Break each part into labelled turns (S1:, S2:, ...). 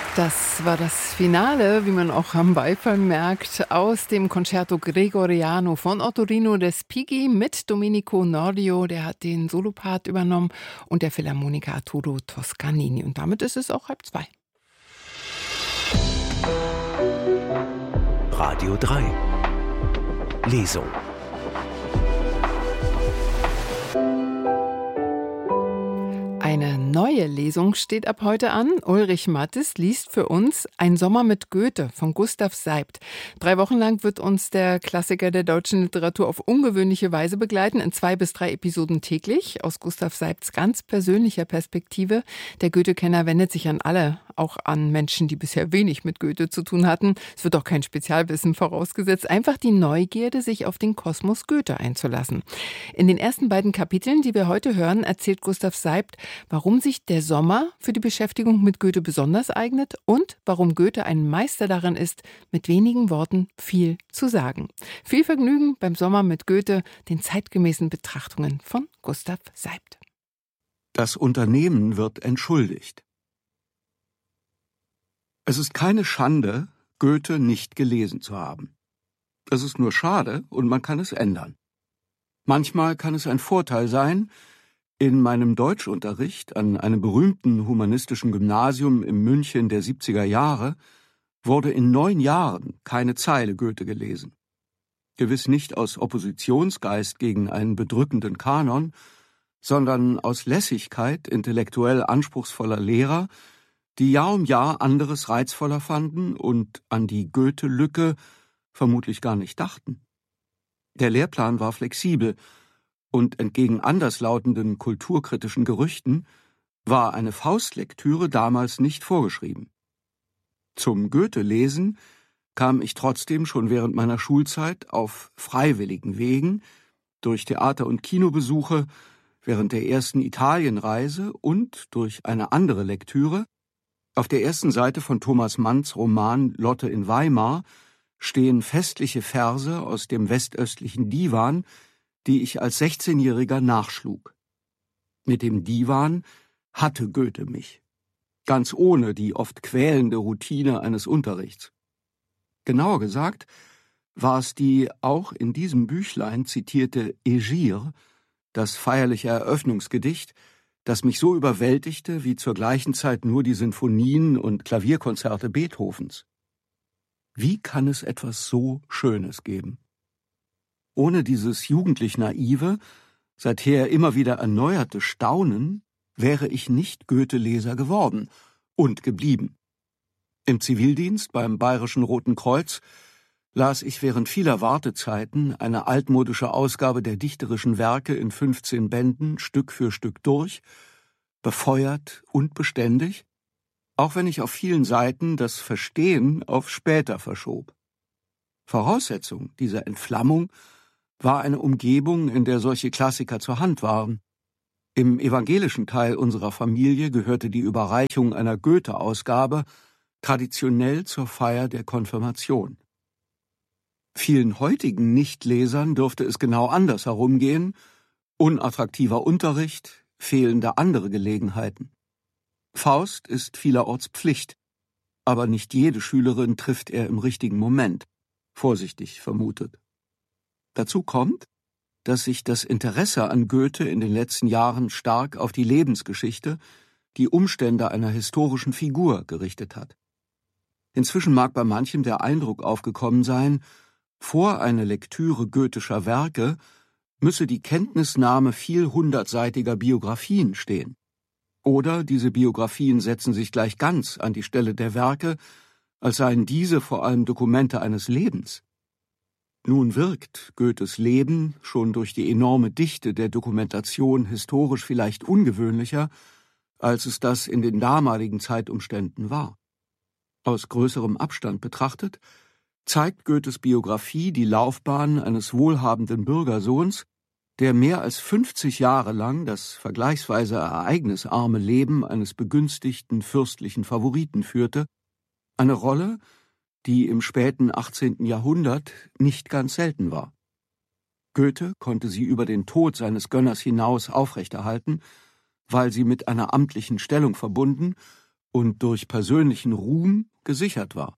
S1: Das war das Finale, wie man auch am Beifall merkt, aus dem Concerto Gregoriano von Ottorino Respighi mit Domenico Nordio, der hat den Solopart übernommen, und der Philharmoniker Arturo Toscanini. Und damit ist es auch 1:30.
S2: Radio 3 Lesung.
S1: Eine neue Lesung steht ab heute an. Ulrich Mattes liest für uns Ein Sommer mit Goethe von Gustav Seibt. 3 Wochen lang wird uns der Klassiker der deutschen Literatur auf ungewöhnliche Weise begleiten, in 2 bis 3 Episoden täglich, aus Gustav Seibts ganz persönlicher Perspektive. Der Goethe-Kenner wendet sich an alle, auch an Menschen, die bisher wenig mit Goethe zu tun hatten. Es wird auch kein Spezialwissen vorausgesetzt, einfach die Neugierde, sich auf den Kosmos Goethe einzulassen. In den ersten beiden Kapiteln, die wir heute hören, erzählt Gustav Seibt, warum sich der Sommer für die Beschäftigung mit Goethe besonders eignet und warum Goethe ein Meister darin ist, mit wenigen Worten viel zu sagen. Viel Vergnügen beim Sommer mit Goethe, den zeitgemäßen Betrachtungen von Gustav Seibt.
S3: Das Unternehmen wird entschuldigt. Es ist keine Schande, Goethe nicht gelesen zu haben. Es ist nur schade und man kann es ändern. Manchmal kann es ein Vorteil sein. In meinem Deutschunterricht an einem berühmten humanistischen Gymnasium in München der 70er Jahre wurde in 9 Jahren keine Zeile Goethe gelesen. Gewiss nicht aus Oppositionsgeist gegen einen bedrückenden Kanon, sondern aus Lässigkeit intellektuell anspruchsvoller Lehrer, die Jahr um Jahr anderes reizvoller fanden und an die Goethe-Lücke vermutlich gar nicht dachten. Der Lehrplan war flexibel, und entgegen anderslautenden kulturkritischen Gerüchten war eine Faustlektüre damals nicht vorgeschrieben. Zum Goethe-Lesen kam ich trotzdem schon während meiner Schulzeit auf freiwilligen Wegen, durch Theater- und Kinobesuche, während der ersten Italienreise und durch eine andere Lektüre. Auf der ersten Seite von Thomas Manns Roman Lotte in Weimar stehen festliche Verse aus dem westöstlichen Divan, die ich als 16-Jähriger nachschlug. Mit dem Divan hatte Goethe mich, ganz ohne die oft quälende Routine eines Unterrichts. Genauer gesagt war es die auch in diesem Büchlein zitierte Egir, das feierliche Eröffnungsgedicht, das mich so überwältigte wie zur gleichen Zeit nur die Sinfonien und Klavierkonzerte Beethovens. Wie kann es etwas so Schönes geben? Ohne dieses jugendlich naive, seither immer wieder erneuerte Staunen wäre ich nicht Goethe-Leser geworden und geblieben. Im Zivildienst beim Bayerischen Roten Kreuz las ich während vieler Wartezeiten eine altmodische Ausgabe der dichterischen Werke in 15 Bänden Stück für Stück durch, befeuert und beständig, auch wenn ich auf vielen Seiten das Verstehen auf später verschob. Voraussetzung dieser Entflammung war eine Umgebung, in der solche Klassiker zur Hand waren. Im evangelischen Teil unserer Familie gehörte die Überreichung einer Goethe-Ausgabe traditionell zur Feier der Konfirmation. Vielen heutigen Nichtlesern dürfte es genau anders herumgehen: unattraktiver Unterricht, fehlende andere Gelegenheiten. Faust ist vielerorts Pflicht, aber nicht jede Schülerin trifft er im richtigen Moment, vorsichtig vermutet. Dazu kommt, dass sich das Interesse an Goethe in den letzten Jahren stark auf die Lebensgeschichte, die Umstände einer historischen Figur gerichtet hat. Inzwischen mag bei manchem der Eindruck aufgekommen sein, vor einer Lektüre goethischer Werke müsse die Kenntnisnahme viel hundertseitiger Biografien stehen. Oder diese Biografien setzen sich gleich ganz an die Stelle der Werke, als seien diese vor allem Dokumente eines Lebens. Nun wirkt Goethes Leben schon durch die enorme Dichte der Dokumentation historisch vielleicht ungewöhnlicher, als es das in den damaligen Zeitumständen war. Aus größerem Abstand betrachtet, zeigt Goethes Biografie die Laufbahn eines wohlhabenden Bürgersohns, der mehr als 50 Jahre lang das vergleichsweise ereignisarme Leben eines begünstigten fürstlichen Favoriten führte, eine Rolle, die im späten 18. Jahrhundert nicht ganz selten war. Goethe konnte sie über den Tod seines Gönners hinaus aufrechterhalten, weil sie mit einer amtlichen Stellung verbunden und durch persönlichen Ruhm gesichert war.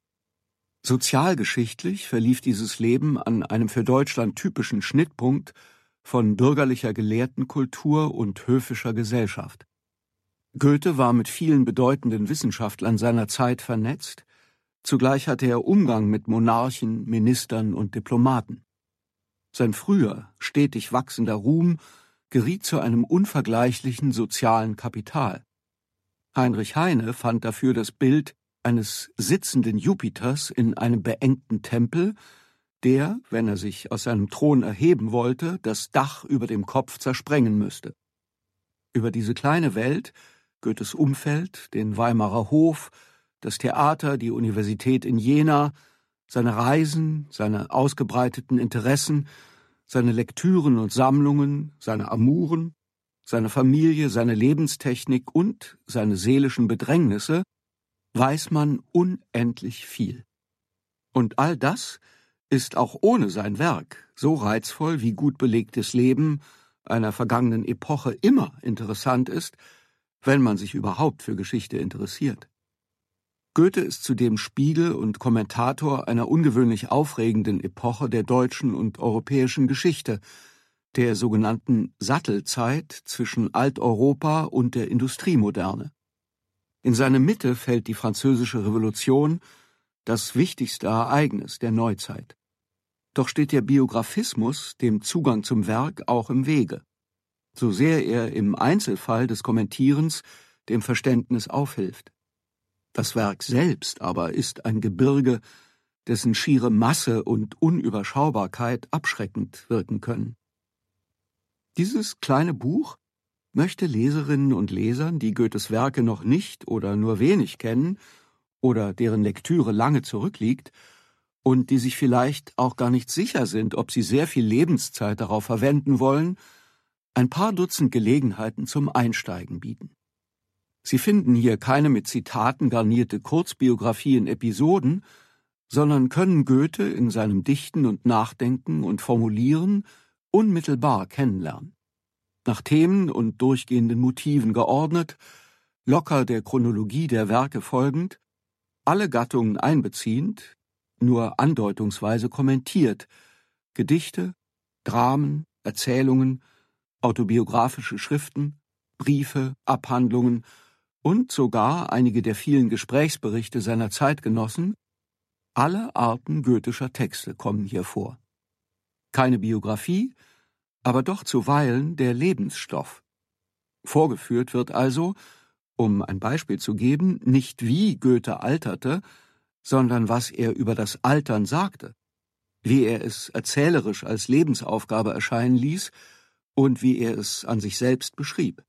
S3: Sozialgeschichtlich verlief dieses Leben an einem für Deutschland typischen Schnittpunkt von bürgerlicher Gelehrtenkultur und höfischer Gesellschaft. Goethe war mit vielen bedeutenden Wissenschaftlern seiner Zeit vernetzt, zugleich hatte er Umgang mit Monarchen, Ministern und Diplomaten. Sein früher, stetig wachsender Ruhm geriet zu einem unvergleichlichen sozialen Kapital. Heinrich Heine fand dafür das Bild eines sitzenden Jupiters in einem beengten Tempel, der, wenn er sich aus seinem Thron erheben wollte, das Dach über dem Kopf zersprengen müsste. Über diese kleine Welt, Goethes Umfeld, den Weimarer Hof, das Theater, die Universität in Jena, seine Reisen, seine ausgebreiteten Interessen, seine Lektüren und Sammlungen, seine Amuren, seine Familie, seine Lebenstechnik und seine seelischen Bedrängnisse, weiß man unendlich viel. Und all das ist auch ohne sein Werk so reizvoll wie gut belegtes Leben einer vergangenen Epoche immer interessant ist, wenn man sich überhaupt für Geschichte interessiert. Goethe ist zudem Spiegel und Kommentator einer ungewöhnlich aufregenden Epoche der deutschen und europäischen Geschichte, der sogenannten Sattelzeit zwischen Alteuropa und der Industriemoderne. In seine Mitte fällt die Französische Revolution, das wichtigste Ereignis der Neuzeit. Doch steht der Biografismus dem Zugang zum Werk auch im Wege, so sehr er im Einzelfall des Kommentierens dem Verständnis aufhilft. Das Werk selbst aber ist ein Gebirge, dessen schiere Masse und Unüberschaubarkeit abschreckend wirken können. Dieses kleine Buch möchte Leserinnen und Lesern, die Goethes Werke noch nicht oder nur wenig kennen oder deren Lektüre lange zurückliegt und die sich vielleicht auch gar nicht sicher sind, ob sie sehr viel Lebenszeit darauf verwenden wollen, ein paar Dutzend Gelegenheiten zum Einsteigen bieten. Sie finden hier keine mit Zitaten garnierte Kurzbiografie in Episoden, sondern können Goethe in seinem Dichten und Nachdenken und Formulieren unmittelbar kennenlernen. Nach Themen und durchgehenden Motiven geordnet, locker der Chronologie der Werke folgend, alle Gattungen einbeziehend, nur andeutungsweise kommentiert, Gedichte, Dramen, Erzählungen, autobiografische Schriften, Briefe, Abhandlungen und sogar einige der vielen Gesprächsberichte seiner Zeitgenossen, alle Arten goethischer Texte kommen hier vor. Keine Biografie, aber doch zuweilen der Lebensstoff. Vorgeführt wird also, um ein Beispiel zu geben, nicht wie Goethe alterte, sondern was er über das Altern sagte, wie er es erzählerisch als Lebensaufgabe erscheinen ließ und wie er es an sich selbst beschrieb.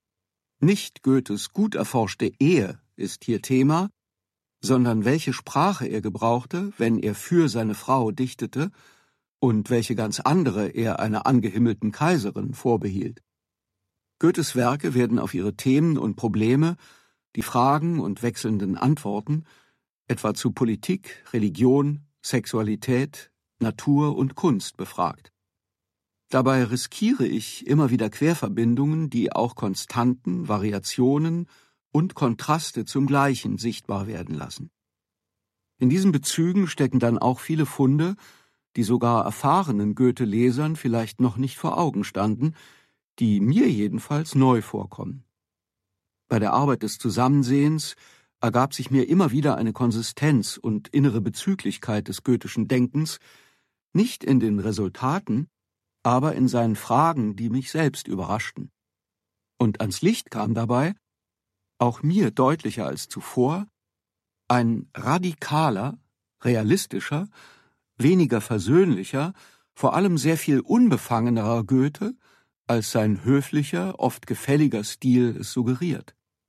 S3: Nicht Goethes gut erforschte Ehe ist hier Thema, sondern welche Sprache er gebrauchte, wenn er für seine Frau dichtete, und welche ganz andere er einer angehimmelten Kaiserin vorbehielt. Goethes Werke werden auf ihre Themen und Probleme, die Fragen und wechselnden Antworten, etwa zu Politik, Religion, Sexualität, Natur und Kunst befragt. Dabei riskiere ich immer wieder Querverbindungen, die auch Konstanten, Variationen und Kontraste zum Gleichen sichtbar werden lassen. In diesen Bezügen stecken dann auch viele Funde, die sogar erfahrenen Goethe-Lesern vielleicht noch nicht vor Augen standen, die mir jedenfalls neu vorkommen. Bei der Arbeit des Zusammensehens ergab sich mir immer wieder eine Konsistenz und innere Bezüglichkeit des goethischen Denkens, nicht in den Resultaten, aber in seinen Fragen, die mich selbst überraschten. Und ans Licht kam dabei, auch mir deutlicher als zuvor, ein radikaler, realistischer, weniger versöhnlicher, vor allem sehr viel unbefangenerer Goethe, als sein höflicher, oft gefälliger Stil es suggeriert.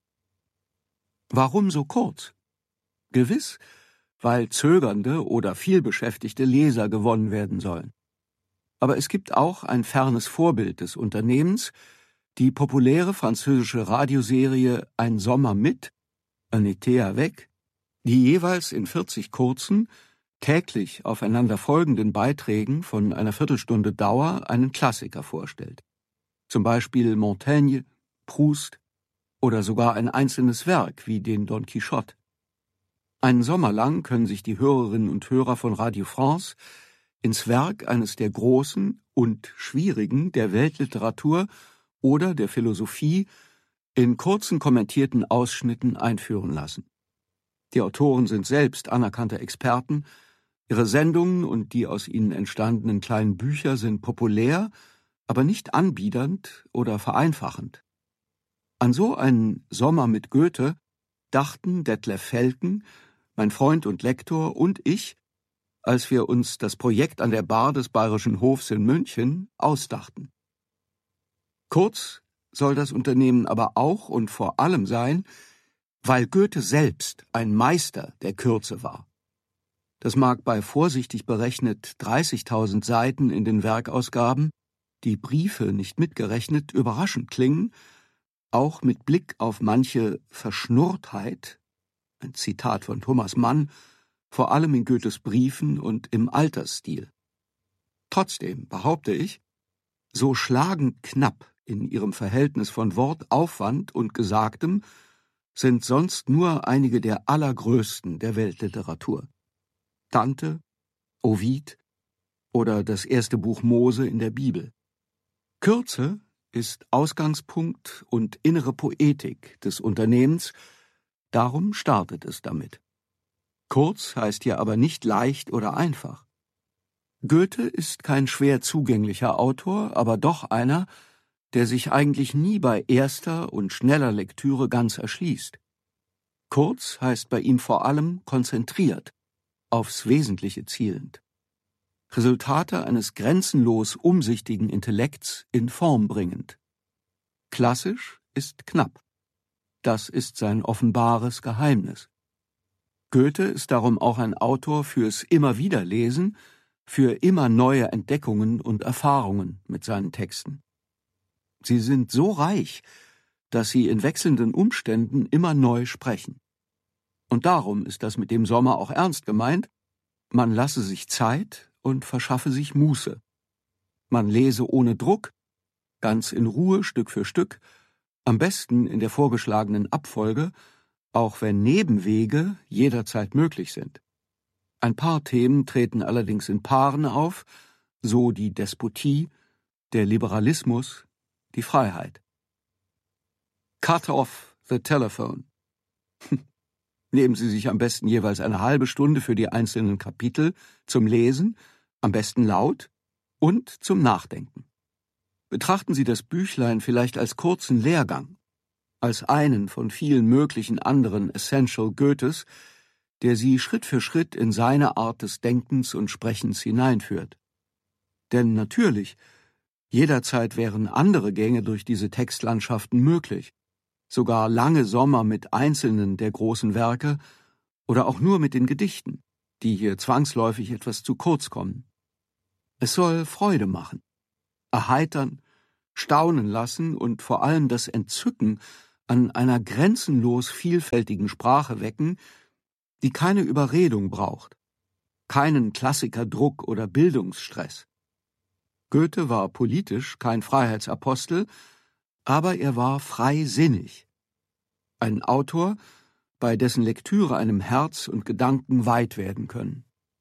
S3: Warum so kurz? Gewiss, weil zögernde oder vielbeschäftigte Leser gewonnen werden sollen. Aber es gibt auch ein fernes Vorbild des Unternehmens, die populäre französische Radioserie Ein Sommer mit, Un été avec, die jeweils in 40 kurzen, täglich aufeinander folgenden Beiträgen von einer Viertelstunde Dauer einen Klassiker vorstellt. Zum Beispiel Montaigne, Proust, oder sogar ein einzelnes Werk wie den Don Quixote. Einen Sommer lang können sich die Hörerinnen und Hörer von Radio France ins Werk eines der Großen und Schwierigen der Weltliteratur oder der Philosophie in kurzen kommentierten Ausschnitten einführen lassen. Die Autoren sind selbst anerkannte Experten, ihre Sendungen und die aus ihnen entstandenen kleinen Bücher sind populär, aber nicht anbiedernd oder vereinfachend. An so einen Sommer mit Goethe dachten Detlef Felken, mein Freund und Lektor und ich, als wir uns das Projekt an der Bar des Bayerischen Hofs in München ausdachten. Kurz soll das Unternehmen aber auch und vor allem sein, weil Goethe selbst ein Meister der Kürze war. Das mag bei vorsichtig berechnet 30.000 Seiten in den Werkausgaben, die Briefe nicht mitgerechnet, überraschend klingen, auch mit Blick auf manche Verschnurrtheit, ein Zitat von Thomas Mann, vor allem in Goethes Briefen und im Altersstil. Trotzdem behaupte ich, so schlagend knapp in ihrem Verhältnis von Wortaufwand und Gesagtem sind sonst nur einige der allergrößten der Weltliteratur. Dante, Ovid oder das erste Buch Mose in der Bibel. Kürze ist Ausgangspunkt und innere Poetik des Unternehmens, darum startet es damit. Kurz heißt hier aber nicht leicht oder einfach. Goethe ist kein schwer zugänglicher Autor, aber doch einer, der sich eigentlich nie bei erster und schneller Lektüre ganz erschließt. Kurz heißt bei ihm vor allem konzentriert, aufs Wesentliche zielend. Resultate eines grenzenlos umsichtigen Intellekts in Form bringend. Klassisch ist knapp. Das ist sein offenbares Geheimnis. Goethe ist darum auch ein Autor fürs Immer-wieder-Lesen, für immer neue Entdeckungen und Erfahrungen mit seinen Texten. Sie sind so reich, dass sie in wechselnden Umständen immer neu sprechen. Und darum ist das mit dem Sommer auch ernst gemeint, man lasse sich Zeit und verschaffe sich Muße. Man lese ohne Druck, ganz in Ruhe, Stück für Stück, am besten in der vorgeschlagenen Abfolge, auch wenn Nebenwege jederzeit möglich sind. Ein paar Themen treten allerdings in Paaren auf, so die Despotie, der Liberalismus, die Freiheit. Cut off the telephone. Nehmen Sie sich am besten jeweils eine halbe Stunde für die einzelnen Kapitel zum Lesen, am besten laut und zum Nachdenken. Betrachten Sie das Büchlein vielleicht als kurzen Lehrgang, als einen von vielen möglichen anderen Essential Goethes, der Sie Schritt für Schritt in seine Art des Denkens und Sprechens hineinführt. Denn natürlich, jederzeit wären andere Gänge durch diese Textlandschaften möglich, sogar lange Sommer mit einzelnen der großen Werke oder auch nur mit den Gedichten, die hier zwangsläufig etwas zu kurz kommen. Es soll Freude machen, erheitern, staunen lassen und vor allem das Entzücken an einer grenzenlos vielfältigen Sprache wecken, die keine Überredung braucht, keinen Klassikerdruck oder Bildungsstress. Goethe war politisch kein Freiheitsapostel, aber er war freisinnig. Ein Autor, bei dessen Lektüre einem Herz und Gedanken weit werden können.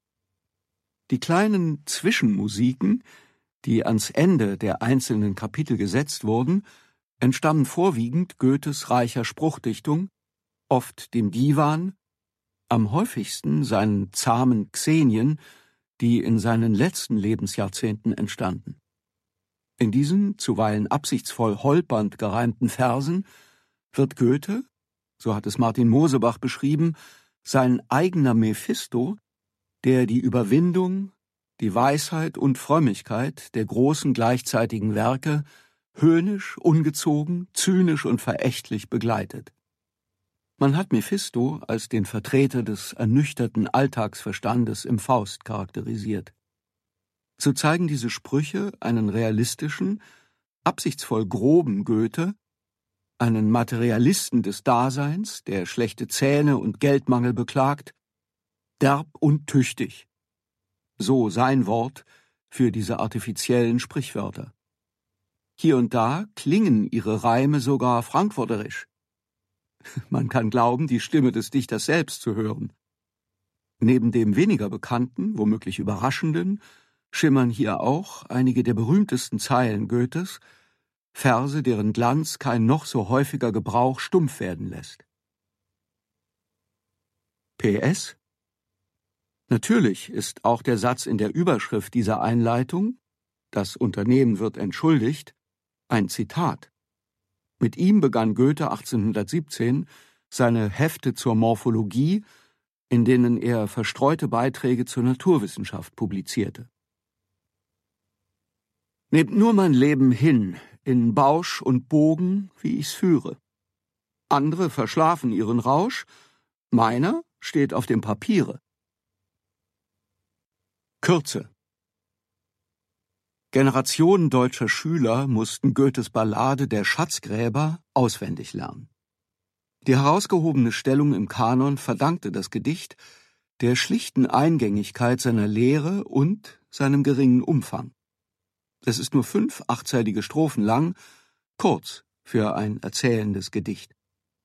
S3: Die kleinen Zwischenmusiken, die ans Ende der einzelnen Kapitel gesetzt wurden, entstammen vorwiegend Goethes reicher Spruchdichtung, oft dem Divan, am häufigsten seinen zahmen Xenien, die in seinen letzten Lebensjahrzehnten entstanden. In diesen zuweilen absichtsvoll holpernd gereimten Versen wird Goethe, so hat es Martin Mosebach beschrieben, sein eigener Mephisto, der die Überwindung, die Weisheit und Frömmigkeit der großen gleichzeitigen Werke höhnisch, ungezogen, zynisch und verächtlich begleitet. Man hat Mephisto als den Vertreter des ernüchterten Alltagsverstandes im Faust charakterisiert. So zeigen diese Sprüche einen realistischen, absichtsvoll groben Goethe, einen Materialisten des Daseins, der schlechte Zähne und Geldmangel beklagt, derb und tüchtig. So sein Wort für diese artifiziellen Sprichwörter. Hier und da klingen ihre Reime sogar frankfurterisch, Man kann glauben, die Stimme des Dichters selbst zu hören. Neben dem weniger bekannten, womöglich überraschenden, schimmern hier auch einige der berühmtesten Zeilen Goethes, Verse, deren Glanz kein noch so häufiger Gebrauch stumpf werden lässt. PS: Natürlich ist auch der Satz in der Überschrift dieser Einleitung, das Unternehmen wird entschuldigt, ein Zitat. Mit ihm begann Goethe 1817 seine Hefte zur Morphologie, in denen er verstreute Beiträge zur Naturwissenschaft publizierte. Nehmt nur mein Leben hin, in Bausch und Bogen, wie ich's führe. Andere verschlafen ihren Rausch, meiner steht auf dem Papiere. Kürze. Generationen deutscher Schüler mussten Goethes Ballade Der Schatzgräber auswendig lernen. Die herausgehobene Stellung im Kanon verdankte das Gedicht der schlichten Eingängigkeit seiner Lehre und seinem geringen Umfang. Es ist nur 5 achtzeilige Strophen lang, kurz für ein erzählendes Gedicht.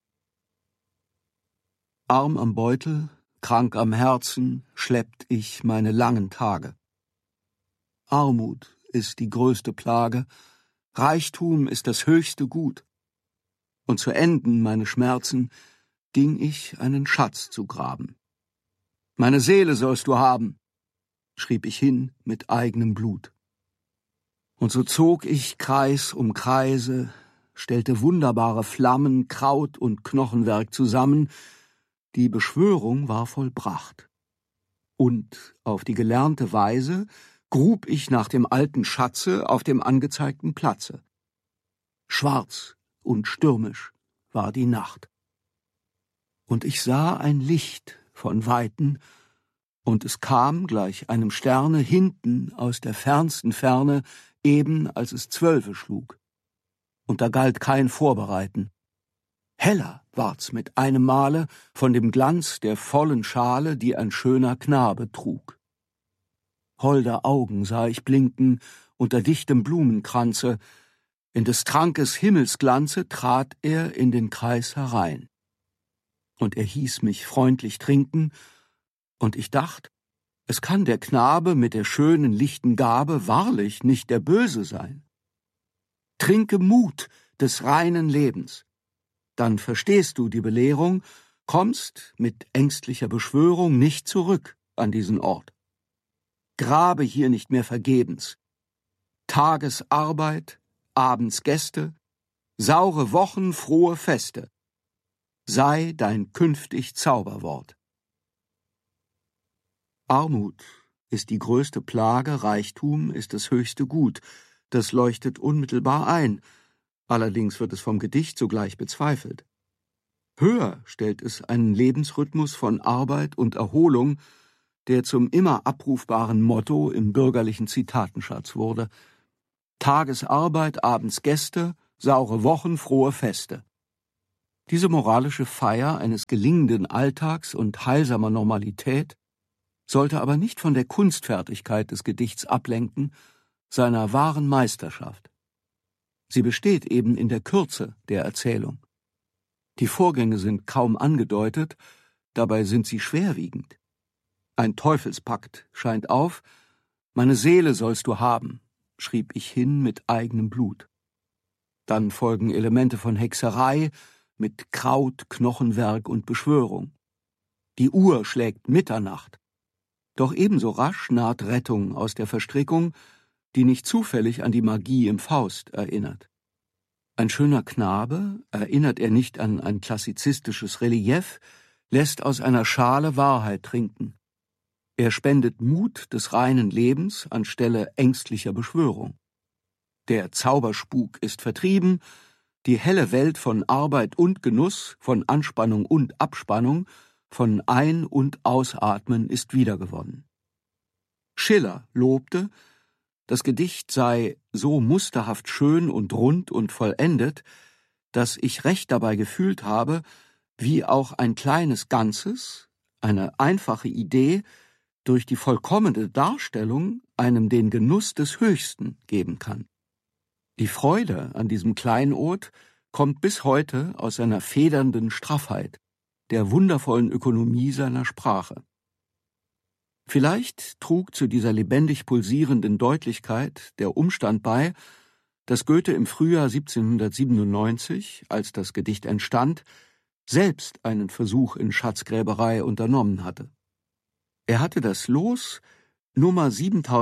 S3: Arm am Beutel, krank am Herzen, schleppt ich meine langen Tage. Armut ist die größte Plage, Reichtum ist das höchste Gut. Und zu enden meine Schmerzen ging ich einen Schatz zu graben. Meine Seele sollst du haben, schrieb ich hin mit eigenem Blut. Und so zog ich Kreis um Kreise, stellte wunderbare Flammen, Kraut und Knochenwerk zusammen, die Beschwörung war vollbracht. Und auf die gelernte Weise grub ich nach dem alten Schatze auf dem angezeigten Platze. Schwarz und stürmisch war die Nacht. Und ich sah ein Licht von Weiten, und es kam gleich einem Sterne hinten aus der fernsten Ferne, eben als es 12 schlug. Und da galt kein Vorbereiten. Heller ward's mit einem Male von dem Glanz der vollen Schale, die ein schöner Knabe trug. Holde Augen sah ich blinken unter dichtem Blumenkranze, in des Trankes Himmelsglanze trat er in den Kreis herein. Und er hieß mich freundlich trinken, und ich dacht, es kann der Knabe mit der schönen lichten Gabe wahrlich nicht der Böse sein. Trinke Mut des reinen Lebens, dann verstehst du die Belehrung, kommst mit ängstlicher Beschwörung nicht zurück an diesen Ort. Grabe hier nicht mehr vergebens. Tagesarbeit, abends Gäste, saure Wochen, frohe Feste. Sei dein künftig Zauberwort. Armut ist die größte Plage, Reichtum ist das höchste Gut. Das leuchtet unmittelbar ein. Allerdings wird es vom Gedicht sogleich bezweifelt. Höher stellt es einen Lebensrhythmus von Arbeit und Erholung, der zum immer abrufbaren Motto im bürgerlichen Zitatenschatz wurde. Tagesarbeit, abends Gäste, saure Wochen, frohe Feste. Diese moralische Feier eines gelingenden Alltags und heilsamer Normalität sollte aber nicht von der Kunstfertigkeit des Gedichts ablenken, seiner wahren Meisterschaft. Sie besteht eben in der Kürze der Erzählung. Die Vorgänge sind kaum angedeutet, dabei sind sie schwerwiegend. Ein Teufelspakt scheint auf, meine Seele sollst du haben, schrieb ich hin mit eigenem Blut. Dann folgen Elemente von Hexerei mit Kraut, Knochenwerk und Beschwörung. Die Uhr schlägt Mitternacht. Doch ebenso rasch naht Rettung aus der Verstrickung, die nicht zufällig an die Magie im Faust erinnert. Ein schöner Knabe, erinnert er nicht an ein klassizistisches Relief, lässt aus einer Schale Wahrheit trinken. Er spendet Mut des reinen Lebens anstelle ängstlicher Beschwörung. Der Zauberspuk ist vertrieben, die helle Welt von Arbeit und Genuss, von Anspannung und Abspannung, von Ein- und Ausatmen ist wiedergewonnen. Schiller lobte, das Gedicht sei so musterhaft schön und rund und vollendet, dass ich recht dabei gefühlt habe, wie auch ein kleines Ganzes, eine einfache Idee, durch die vollkommene Darstellung einem den Genuss des Höchsten geben kann. Die Freude an diesem Kleinod kommt bis heute aus seiner federnden Straffheit, der wundervollen Ökonomie seiner Sprache. Vielleicht trug zu dieser lebendig pulsierenden Deutlichkeit der Umstand bei, dass Goethe im Frühjahr 1797, als das Gedicht entstand, selbst einen Versuch in Schatzgräberei unternommen hatte. Er hatte das Los Nummer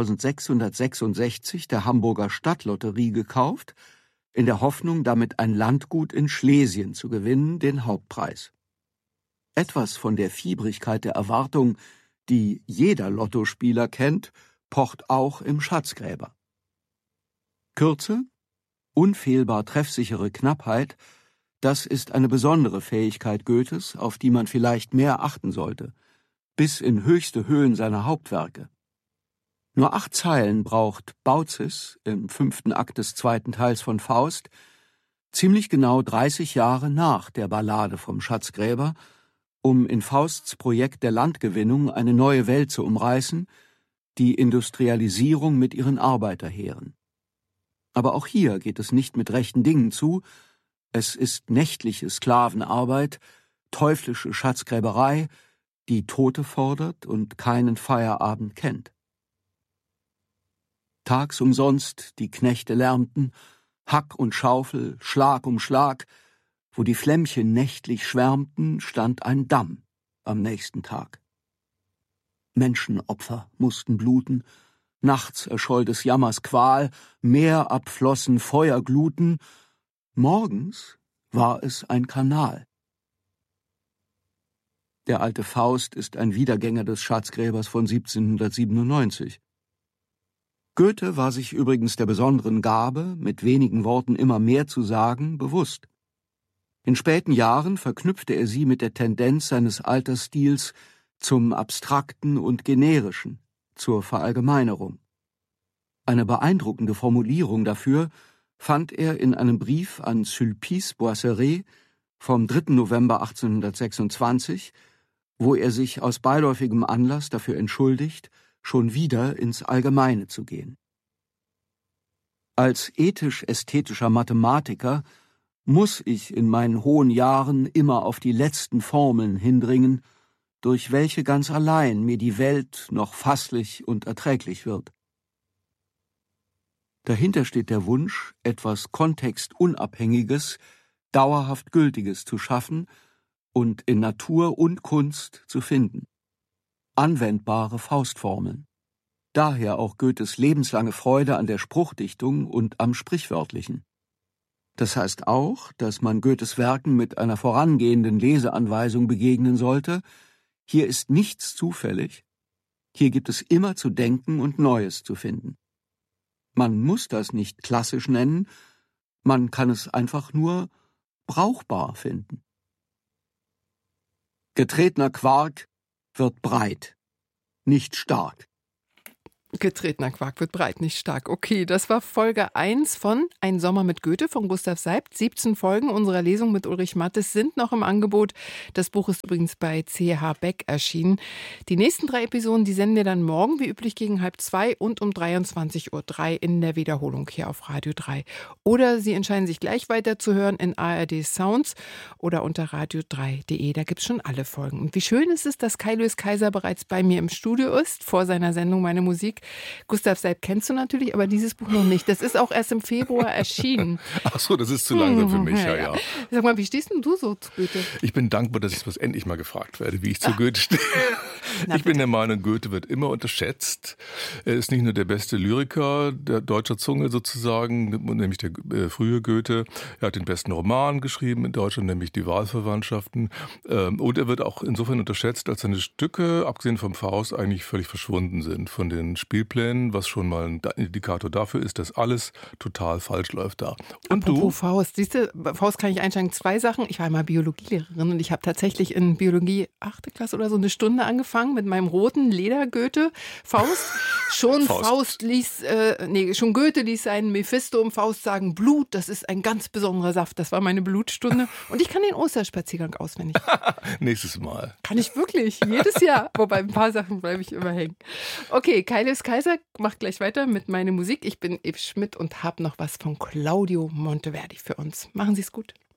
S3: 7666 der Hamburger Stadtlotterie gekauft, in der Hoffnung, damit ein Landgut in Schlesien zu gewinnen, den Hauptpreis. Etwas von der Fiebrigkeit der Erwartung, die jeder Lottospieler kennt, pocht auch im Schatzgräber. Kürze, unfehlbar treffsichere Knappheit, das ist eine besondere Fähigkeit Goethes, auf die man vielleicht mehr achten sollte, bis in höchste Höhen seiner Hauptwerke. Nur 8 Zeilen braucht Baucis im 5. Akt des 2. Teils von Faust, ziemlich genau 30 Jahre nach der Ballade vom Schatzgräber, um in Fausts Projekt der Landgewinnung eine neue Welt zu umreißen, die Industrialisierung mit ihren Arbeiterheeren. Aber auch hier geht es nicht mit rechten Dingen zu, es ist nächtliche Sklavenarbeit, teuflische Schatzgräberei, die Tote fordert und keinen Feierabend kennt. Tags umsonst die Knechte lärmten, Hack und Schaufel, Schlag um Schlag, wo die Flämmchen nächtlich schwärmten, stand ein Damm am nächsten Tag. Menschenopfer mussten bluten, nachts erscholl des Jammers Qual, Meerabflossen Feuergluten, morgens war es ein Kanal. Der alte Faust ist ein Wiedergänger des Schatzgräbers von 1797. Goethe war sich übrigens der besonderen Gabe, mit wenigen Worten immer mehr zu sagen, bewusst. In späten Jahren verknüpfte er sie mit der Tendenz seines Altersstils zum Abstrakten und Generischen, zur Verallgemeinerung. Eine beeindruckende Formulierung dafür fand er in einem Brief an Sulpice Boisseret vom 3. November 1826, wo er sich aus beiläufigem Anlass dafür entschuldigt, schon wieder ins Allgemeine zu gehen. Als ethisch-ästhetischer Mathematiker muss ich in meinen hohen Jahren immer auf die letzten Formeln hindringen, durch welche ganz allein mir die Welt noch fasslich und erträglich wird. Dahinter steht der Wunsch, etwas Kontextunabhängiges, dauerhaft Gültiges zu schaffen und in Natur und Kunst zu finden. Anwendbare Faustformeln. Daher auch Goethes lebenslange Freude an der Spruchdichtung und am Sprichwörtlichen. Das heißt auch, dass man Goethes Werken mit einer vorangehenden Leseanweisung begegnen sollte: Hier ist nichts zufällig, hier gibt es immer zu denken und Neues zu finden. Man muss das nicht klassisch nennen, man kann es einfach nur brauchbar finden. Getretener Quark wird breit, nicht stark.
S1: Getretener Quark wird breit, nicht stark. Okay, das war Folge 1 von Ein Sommer mit Goethe von Gustav Seibt. 17 Folgen unserer Lesung mit Ulrich Mattes sind noch im Angebot. Das Buch ist übrigens bei C.H. Beck erschienen. Die nächsten 3 Episoden, die senden wir dann morgen, wie üblich, gegen 1:30 und um 23:03 Uhr in der Wiederholung hier auf Radio 3. Oder Sie entscheiden sich gleich weiter zu hören in ARD Sounds oder unter radio3.de. Da gibt es schon alle Folgen. Und wie schön ist es, dass Kai-Louis Kaiser bereits bei mir im Studio ist, vor seiner Sendung Meine Musik. Gustav Seibt kennst du natürlich, aber dieses Buch noch nicht. Das ist auch erst im Februar erschienen.
S4: Ach so, das ist zu langsam für mich, ja.
S1: Sag mal, wie stehst denn du so zu Goethe?
S4: Ich bin dankbar, dass ich endlich mal gefragt werde, wie ich zu Goethe stehe. Ich bin der Meinung, Goethe wird immer unterschätzt. Er ist nicht nur der beste Lyriker der deutscher Zunge sozusagen, nämlich der frühe Goethe. Er hat den besten Roman geschrieben in Deutschland, nämlich Die Wahlverwandtschaften. Und er wird auch insofern unterschätzt, als seine Stücke, abgesehen vom Faust, eigentlich völlig verschwunden sind von den Spielplänen, was schon mal ein Indikator dafür ist, dass alles total falsch läuft da. Und
S1: apropos Faust, siehst du, Faust kann ich einsteigen. 2 Sachen. Ich war einmal Biologielehrerin und ich habe tatsächlich in Biologie 8. Klasse oder so eine Stunde angefangen mit meinem roten Leder-Goethe. Faust. Schon schon Goethe ließ seinen Mephisto im Faust sagen, Blut, das ist ein ganz besonderer Saft. Das war meine Blutstunde. Und ich kann den Osterspaziergang auswendig.
S4: Nächstes Mal.
S1: Kann ich wirklich, jedes Jahr. Wobei ein paar Sachen bleibe ich immer hängen. Okay, Kai-Louis Alice Kaiser macht gleich weiter mit meiner Musik. Ich bin Eve Schmidt und habe noch was von Claudio Monteverdi für uns. Machen Sie es gut.